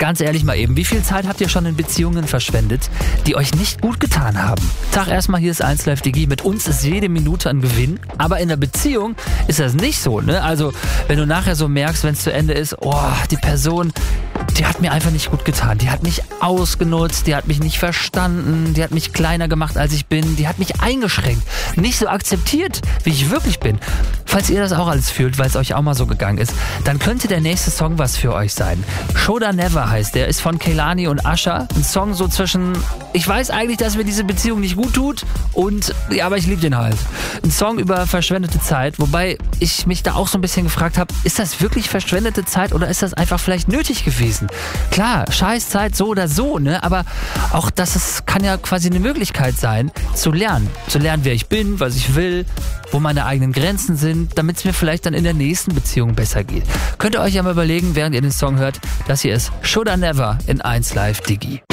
Ganz ehrlich mal eben, wie viel Zeit habt ihr schon in Beziehungen verschwendet, die euch nicht gut getan haben? Sag erstmal, hier ist 1Live Digi, mit uns ist jede Minute ein Gewinn, aber in der Beziehung ist das nicht so, ne? Also, wenn du nachher so merkst, wenn es zu Ende ist, oh, die Person, die hat mir einfach nicht gut getan. Die hat mich ausgenutzt, die hat mich nicht verstanden, die hat mich kleiner gemacht, als ich bin, die hat mich eingeschränkt, nicht so akzeptiert, wie ich wirklich bin. Falls ihr das auch alles fühlt, weil es euch auch mal so gegangen ist, dann könnte der nächste Song was für euch sein. Shoulda Never heißt der, ist von Kehlani und Usher. Ein Song so zwischen, ich weiß eigentlich, dass mir diese Beziehung nicht gut tut und, ja, aber ich liebe den halt. Ein Song über verschwendete Zeit, wobei ich mich da auch so ein bisschen gefragt habe, ist das wirklich verschwendete Zeit oder ist das einfach vielleicht nötig gewesen? Klar, Scheißzeit so oder so, ne? Aber auch das kann ja quasi eine Möglichkeit sein, zu lernen. Zu lernen, wer ich bin, was ich will, wo meine eigenen Grenzen sind, damit es mir vielleicht dann in der nächsten Beziehung besser geht. Könnt ihr euch ja mal überlegen, während ihr den Song hört, das hier ist Shoulda Never in 1Live Digi.